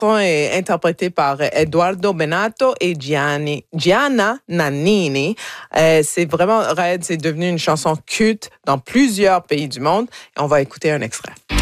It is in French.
chanson est interprétée par Edoardo Bennato et Gianna Nannini. C'est vraiment, Red, c'est devenu une chanson culte dans plusieurs pays du monde. On va écouter un extrait.